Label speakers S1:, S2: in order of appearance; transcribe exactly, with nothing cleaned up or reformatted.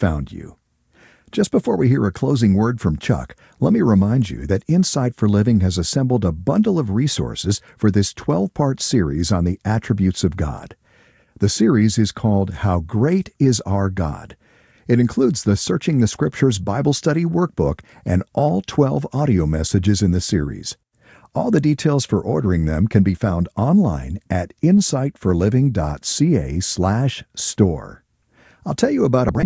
S1: found you. Just before we hear a closing word from Chuck, let me remind you that Insight for Living has assembled a bundle of resources for this twelve-part series on the attributes of God. The series is called How Great is Our God. It includes the Searching the Scriptures Bible Study Workbook and all twelve audio messages in the series. All the details for ordering them can be found online at insight for living dot c a slash store. I'll tell you about a brand